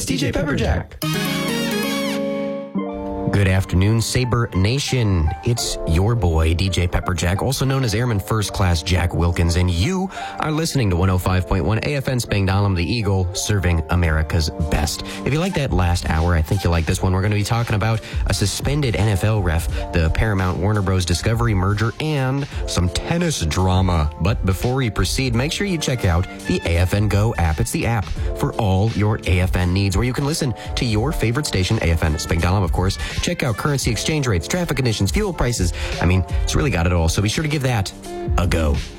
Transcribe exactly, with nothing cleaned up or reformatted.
D J Pepperjack. Good afternoon, Sabre Nation. It's your boy, D J Pepperjack, also known as Airman First Class Jack Wilkins, and you are listening to one oh five point one A F N Spangdahlem, the Eagle, serving America's best. If you like that last hour, I think you'll like this one. We're going to be talking about a suspended N F L ref, the Paramount Warner Bros. Discovery merger, and some tennis drama. But before we proceed, make sure you check out the A F N Go app. It's the app for all your A F N needs, where you can listen to your favorite station, A F N Spangdahlem, of course. Check out currency exchange rates, traffic conditions, fuel prices. I mean, it's really got it all, so be sure to give that a go.